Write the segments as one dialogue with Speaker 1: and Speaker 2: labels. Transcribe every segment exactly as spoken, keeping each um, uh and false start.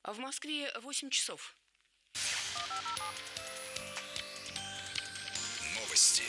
Speaker 1: В Москве восемь часов.
Speaker 2: Новости.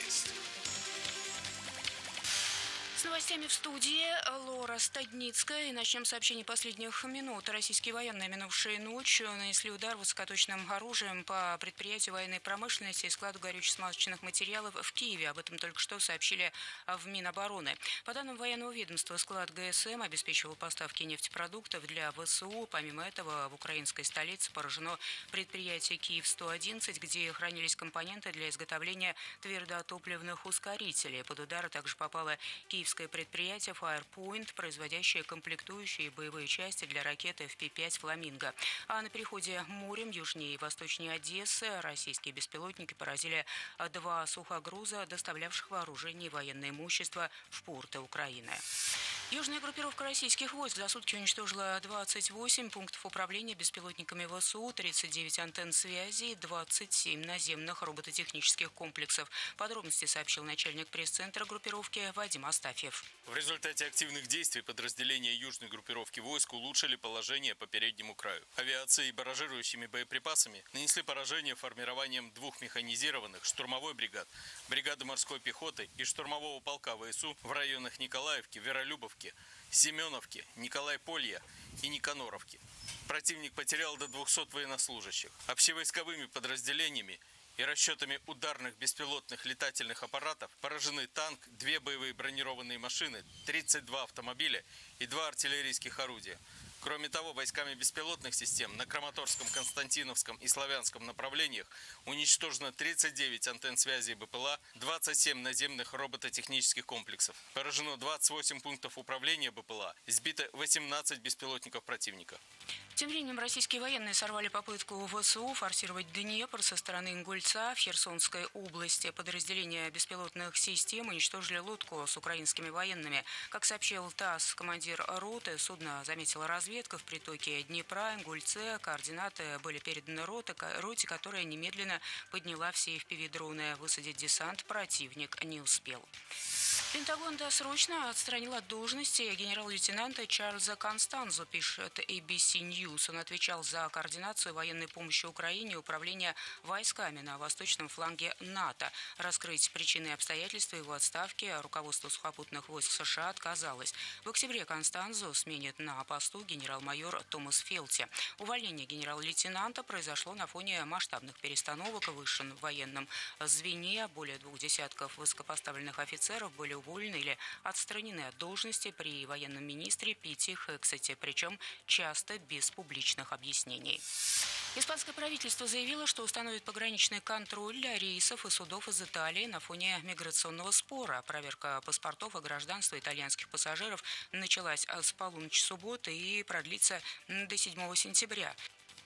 Speaker 1: С новостями в студии Лора Стадницкая. И начнем с сообщений последних минут. Российские военные минувшей ночью нанесли удар высокоточным оружием по предприятию военной промышленности и складу горюче-смазочных материалов в Киеве. Об этом только что сообщили в Минобороны. По данным военного ведомства, склад ГСМ обеспечивал поставки нефтепродуктов для ВСУ. Помимо этого, в украинской столице поражено предприятие Киев сто одиннадцать, где хранились компоненты для изготовления твердотопливных ускорителей. Под удар также попало киевское предприятие Firepoint, производящее комплектующие и боевые части для ракеты эф пи пять «Фламинго». А на переходе морем южнее и восточнее Одессы российские беспилотники поразили два сухогруза, доставлявших вооружение и военное имущество в порты Украины. Южная группировка российских войск за сутки уничтожила двадцать восемь пунктов управления беспилотниками ВСУ, тридцать девять антенн связи и двадцать семь наземных робототехнических комплексов. Подробности сообщил начальник пресс-центра группировки Вадим Астафьев.
Speaker 3: В результате активных действий подразделения южной группировки войск улучшили положение по переднему краю. Авиацией и баражирующими боеприпасами нанесли поражение формированием двух механизированных штурмовой бригад, бригады морской пехоты и штурмового полка ВСУ в районах Николаевки, Веролюбовки, Семеновки, Николай-Полья и Никаноровки. Противник потерял до двухсот военнослужащих. Общевойсковыми подразделениями и расчетами ударных беспилотных летательных аппаратов поражены танк, две боевые бронированные машины, тридцать два автомобиля и два артиллерийских орудия. Кроме того, войсками беспилотных систем на Краматорском, Константиновском и Славянском направлениях уничтожено тридцать девять антенн связи и БПЛА, двадцать семь наземных робототехнических комплексов. Поражено двадцать восемь пунктов управления БПЛА, сбито восемнадцать беспилотников противника.
Speaker 1: Тем временем российские военные сорвали попытку ВСУ форсировать Днепр со стороны Ингульца в Херсонской области. Подразделения беспилотных систем уничтожили лодку с украинскими военными. Как сообщил ТАСС, командир роты, судно заметила разведка в притоке Днепра, Ингульце. Координаты были переданы роте, роте, которая немедленно подняла все эф пи ви-дроны. Высадить десант противник не успел. Пентагон досрочно отстранил от должности генерал-лейтенанта Чарльза Констанзо, пишет эй би си News. Он отвечал за координацию военной помощи Украине и управление войсками на восточном фланге НАТО. Раскрыть причины и обстоятельства его отставки руководство сухопутных войск США отказалось. В октябре Констанзо сменит на посту генерал-майор Томас Фелти. Увольнение генерал-лейтенанта произошло на фоне масштабных перестановок в высшем военном звене. Более двух десятков высокопоставленных офицеров были уволены или отстранены от должности при военном министре Пите Хексете, причем часто без публичных объяснений. Испанское правительство заявило, что установит пограничный контроль для рейсов и судов из Италии на фоне миграционного спора. Проверка паспортов и гражданства итальянских пассажиров началась с полуночи субботы и продлится до седьмого сентября.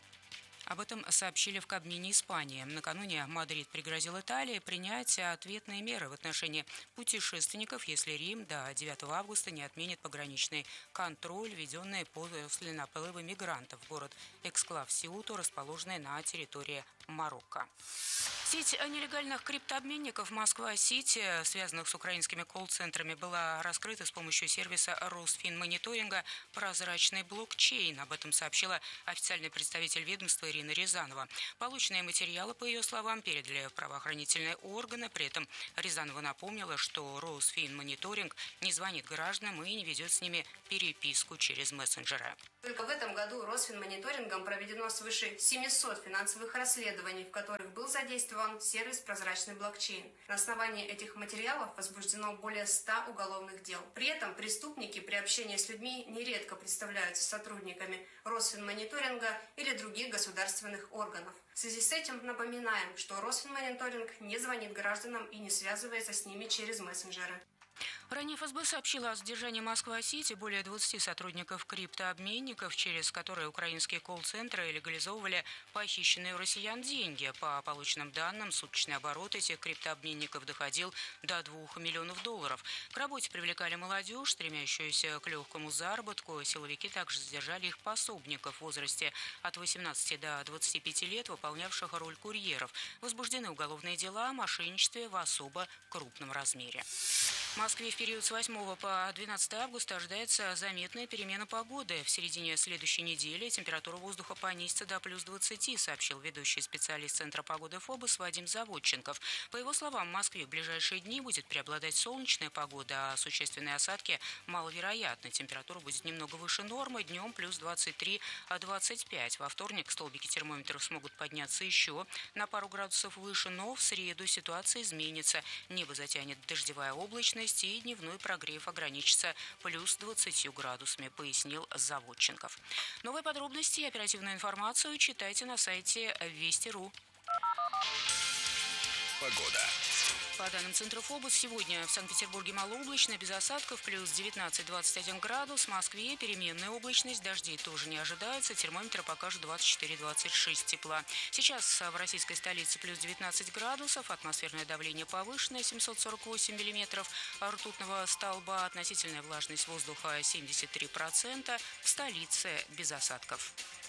Speaker 1: Об этом сообщили в Кабмине Испании. Накануне Мадрид пригрозил Италии принять ответные меры в отношении путешественников, если Рим до девятого августа не отменит пограничный контроль, введенный после наплыва мигрантов в город Эксклав Сеуту, расположенный на территории Марокко. Сеть нелегальных криптообменников Москва-Сити, связанных с украинскими колл-центрами, была раскрыта с помощью сервиса Росфинмониторинга «Прозрачный блокчейн». Об этом сообщила официальный представитель ведомства Ирина Рязанова. Полученные материалы, по ее словам, передали в правоохранительные органы. При этом Рязанова напомнила, что Росфинмониторинг не звонит гражданам и не ведет с ними переписку через мессенджеры.
Speaker 4: Только в этом году Росфинмониторингом проведено свыше семисот финансовых расследований, в которых был задействован сервис «Прозрачный блокчейн». На основании этих материалов возбуждено более ста уголовных дел. При этом преступники при общении с людьми нередко представляются сотрудниками Росфинмониторинга или других государственных органов. В связи с этим напоминаем, что Росфинмониторинг не звонит гражданам и не связывается с ними через мессенджеры.
Speaker 1: Ранее эф эс бэ сообщила о задержании Москва-Сити более двадцати сотрудников криптообменников, через которые украинские колл-центры легализовывали похищенные у россиян деньги. По полученным данным, суточный оборот этих криптообменников доходил до двух миллионов долларов. К работе привлекали молодежь, стремящуюся к легкому заработку. Силовики также задержали их пособников в возрасте от восемнадцати до двадцати пяти лет, выполнявших роль курьеров. Возбуждены уголовные дела о мошенничестве в особо крупном размере. В Москве в период с восьмого по двенадцатое августа ожидается заметная перемена погоды. В середине следующей недели температура воздуха понизится до плюс двадцати, сообщил ведущий специалист Центра погоды ФОБОС Вадим Заводченков. По его словам, в Москве в ближайшие дни будет преобладать солнечная погода, а существенные осадки маловероятны. Температура будет немного выше нормы, днем плюс двадцать три - двадцать пять. Во вторник столбики термометров смогут подняться еще на пару градусов выше, но в среду ситуация изменится. Небо затянет дождевая облачность и дневной прогрев ограничится плюс двадцатью градусами, пояснил Заводченков. Новые подробности и оперативную информацию читайте на сайте Вести точка ру.
Speaker 2: Погода.
Speaker 1: По данным Центра ФОБОС, сегодня в Санкт-Петербурге малооблачно, без осадков, плюс девятнадцать - двадцать один градус. В Москве переменная облачность, дождей тоже не ожидается. Термометры покажут двадцать четыре - двадцать шесть тепла. Сейчас в российской столице плюс девятнадцать градусов, атмосферное давление повышенное, семьсот сорок восемь миллиметров ртутного столба, относительная влажность воздуха семьдесят три процента. В столице без осадков.